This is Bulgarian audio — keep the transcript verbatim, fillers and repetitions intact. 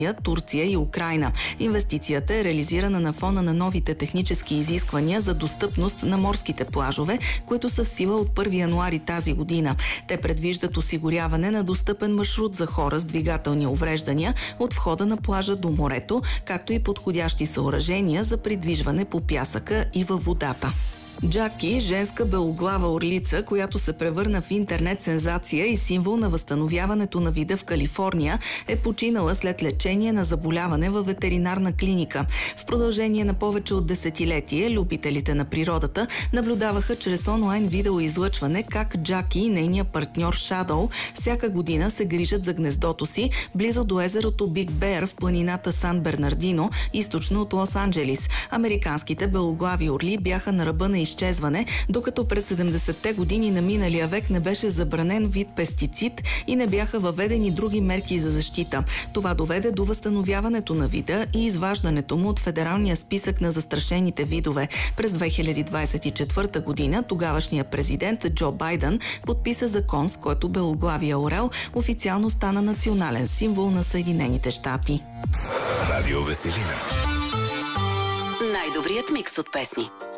Турция и Украйна. Инвестицията е реализирана на фона на новите технически изисквания за достъпност на морските плажове, които са в сила от първи януари тази година. Те предвиждат осигуряване на достъпен маршрут за хора с двигателни увреждания от входа на плажа до морето, както и подходящи съоръжения за придвижване по пясъка и във водата. Джаки, женска белоглава орлица, която се превърна в интернет сензация и символ на възстановяването на вида в Калифорния, е починала след лечение на заболяване във ветеринарна клиника. В продължение на повече от десетилетие любителите на природата наблюдаваха чрез онлайн видеоизлъчване как Джаки и нейния партньор Шадоу всяка година се грижат за гнездото си близо до езерото Биг Беър в планината Сан Бернардино, източно от Лос-Анджелис. Американските белоглави орли бяха на ръба на изчезване, докато през седемдесетте години на миналия век не беше забранен вид пестицид и не бяха въведени други мерки за защита. Това доведе до възстановяването на вида и изваждането му от федералния списък на застрашените видове. През две хиляди двадесет и четвърта година тогавашният президент Джо Байден подписа закон, с който белоглавия орел официално стана национален символ на Съединените щати. Радио Веселина. Най-добрият микс от песни.